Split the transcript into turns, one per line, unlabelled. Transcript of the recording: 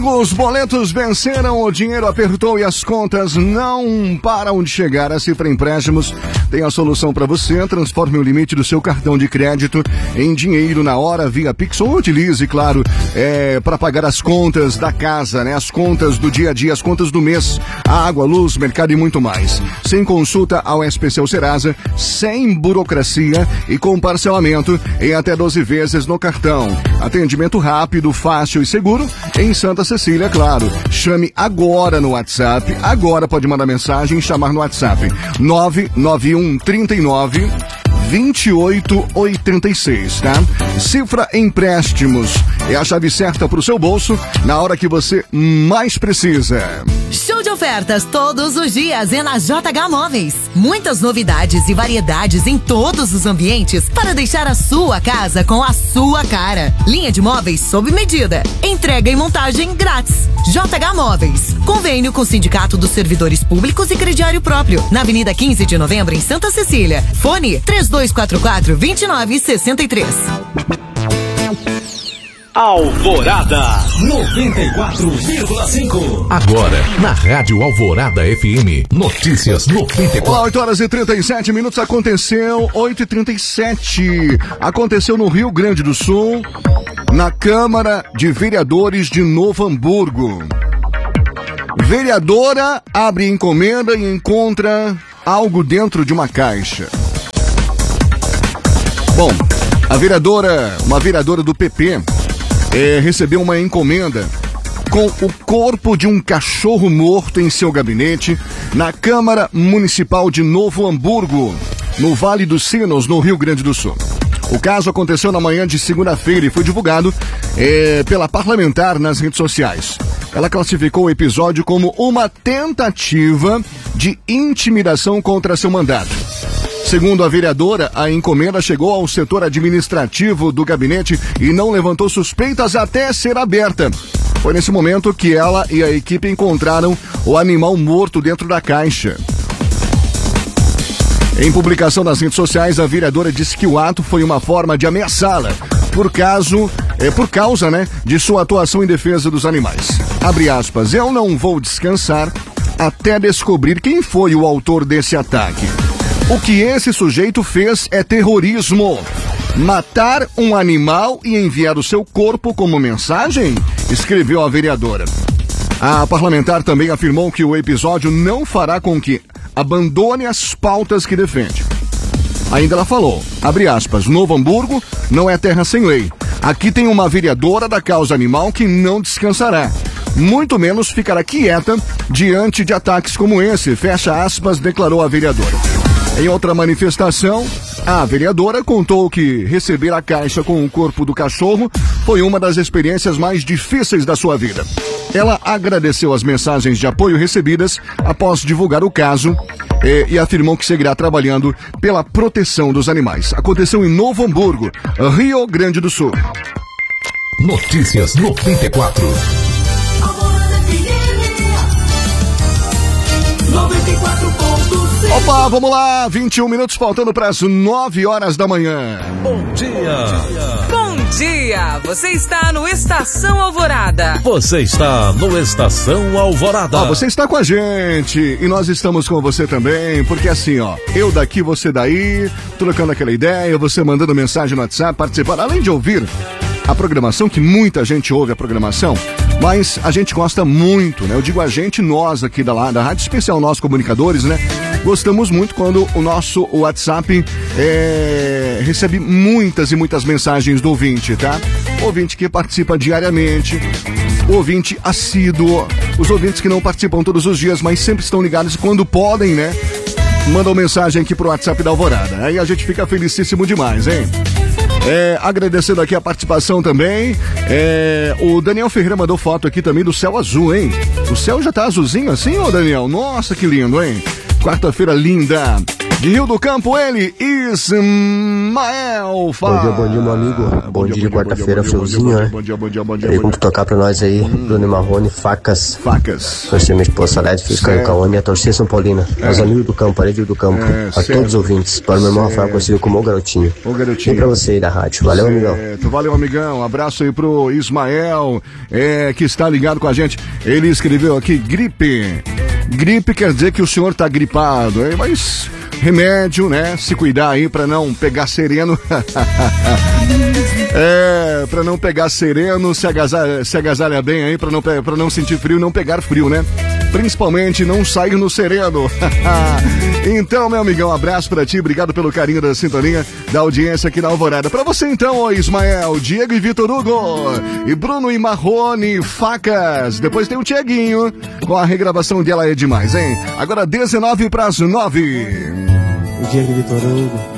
Os boletos venceram, o dinheiro apertou e as contas não param de chegar. A Cifra Empréstimos tem a solução para você. Transforme o limite do seu cartão de crédito em dinheiro na hora via Pix ou utilize, claro, para pagar as contas da casa, né? As contas do dia a dia, as contas do mês, a água, luz, mercado e muito mais. Sem consulta ao SPC Serasa, sem burocracia e com parcelamento em até 12 vezes no cartão. Atendimento rápido, fácil e seguro em Santa Cecília, claro. Chame agora no WhatsApp. Agora pode mandar mensagem e chamar no WhatsApp 991 39 2886, tá? Cifra Empréstimos é a chave certa para o seu bolso na hora que você mais precisa.
Show de ofertas todos os dias é na JH Móveis. Muitas novidades e variedades em todos os ambientes para deixar a sua casa com a sua cara. Linha de móveis sob medida. Entrega e montagem grátis. JH Móveis. Convênio com o Sindicato dos Servidores Públicos e Crediário Próprio. Na Avenida 15 de Novembro, em Santa Cecília. Fone 3244-2963.
Alvorada 94,5.
Agora, na Rádio Alvorada FM, notícias 94.
Olá, 8h37, aconteceu 8h37. Aconteceu no Rio Grande do Sul, na Câmara de Vereadores de Novo Hamburgo. Vereadora abre encomenda e encontra algo dentro de uma caixa. Bom, uma vereadora do PP recebeu uma encomenda com o corpo de um cachorro morto em seu gabinete na Câmara Municipal de Novo Hamburgo, no Vale dos Sinos, no Rio Grande do Sul. O caso aconteceu na manhã de segunda-feira e foi divulgado pela parlamentar nas redes sociais. Ela classificou o episódio como uma tentativa de intimidação contra seu mandato. Segundo a vereadora, a encomenda chegou ao setor administrativo do gabinete e não levantou suspeitas até ser aberta. Foi nesse momento que ela e a equipe encontraram o animal morto dentro da caixa. Em publicação nas redes sociais, a vereadora disse que o ato foi uma forma de ameaçá-la por causa, de sua atuação em defesa dos animais. Abre aspas, eu não vou descansar até descobrir quem foi o autor desse ataque. O que esse sujeito fez é terrorismo. Matar um animal e enviar o seu corpo como mensagem? Escreveu a vereadora. A parlamentar também afirmou que o episódio não fará com que abandone as pautas que defende. Ainda ela falou, abre aspas, Novo Hamburgo não é terra sem lei. Aqui tem uma vereadora da causa animal que não descansará. Muito menos ficará quieta diante de ataques como esse, fecha aspas, declarou a vereadora. Em outra manifestação, a vereadora contou que receber a caixa com o corpo do cachorro foi uma das experiências mais difíceis da sua vida. Ela agradeceu as mensagens de apoio recebidas após divulgar o caso e afirmou que seguirá trabalhando pela proteção dos animais. Aconteceu em Novo Hamburgo, Rio Grande do Sul.
Notícias 94.
94.5.
Opa, vamos lá, 21 minutos faltando para as 9 horas da manhã.
Bom dia.
Bom dia, você está no Estação Alvorada.
Você está no Estação Alvorada.
Você está com a gente e nós estamos com você também, porque assim, eu daqui, você daí, trocando aquela ideia, você mandando mensagem no WhatsApp, participando, além de ouvir a programação, que muita gente ouve a programação, mas a gente gosta muito, né? Eu digo a gente, nós aqui da Rádio Especial, nós comunicadores, né? Gostamos muito quando o nosso WhatsApp recebe muitas e muitas mensagens do ouvinte, tá? Ouvinte que participa diariamente, ouvinte assíduo, os ouvintes que não participam todos os dias, mas sempre estão ligados e quando podem, né? Mandam mensagem aqui pro WhatsApp da Alvorada. Aí a gente fica felicíssimo demais, hein? Agradecendo aqui a participação também. O Daniel Ferreira mandou foto aqui também do céu azul, hein? O céu já tá azulzinho assim, ô Daniel? Nossa, que lindo, hein? Quarta-feira linda. De Rio do Campo, ele, Ismael.
Bom dia, meu amigo. Bom dia de quarta-feira, friozinho, né?
Bom dia.
Aí, como tocar pra nós aí, Bruno e Marrone, Facas. Torcer minha esposa Salete, fiz Caio Caone e a torcida São Paulina. Os amigos do campo, a rede do campo. A todos os ouvintes. Para o meu irmão Rafael Conselho como o garotinho. E pra você aí da rádio. Valeu, amigão.
Valeu, amigão. Um abraço aí pro Ismael, que está ligado com a gente. Ele escreveu aqui, gripe. Gripe quer dizer que o senhor tá gripado, mas remédio, né? Se cuidar aí pra não pegar sereno. Pra não pegar sereno, se agasalha bem aí pra não sentir frio e não pegar frio, né? Principalmente não sair no sereno. Então, meu amigão, um abraço pra ti, obrigado pelo carinho da sintonia, da audiência aqui na Alvorada. Pra você então, ô Ismael, Diego e Vitor Hugo, e Bruno e Marrone, Facas. Depois tem o Tiaguinho, com a regravação de Ela é Demais, hein? Agora 19 para as 9.
O Diego e Vitor Hugo.